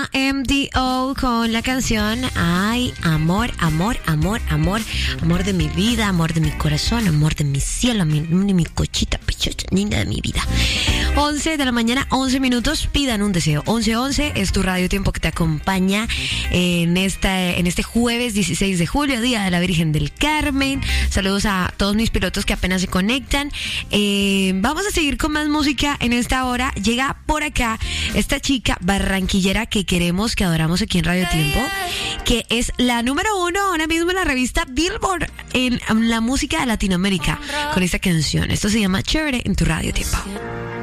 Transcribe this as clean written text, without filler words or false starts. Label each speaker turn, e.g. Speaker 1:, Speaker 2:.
Speaker 1: MDO con la canción Ay, amor, amor, amor, amor, amor de mi vida, amor de mi corazón, amor de mi cielo, de mi cochita pechocha, niña de mi vida. 11 de la mañana, 11 minutos, pidan un deseo. 11:11 es tu radio tiempo que te acompaña en este jueves 16 de julio, Día de la Virgen del Carmen. Saludos a todos mis pilotos que apenas se conectan. Vamos a seguir con más música en esta hora. Llega por acá esta chica barranquillera que queremos, que adoramos aquí en Radio Tiempo, que es la número 1 ahora mismo en la revista Billboard en la música de Latinoamérica con esta canción. Esto se llama Chévere en tu Radio Tiempo.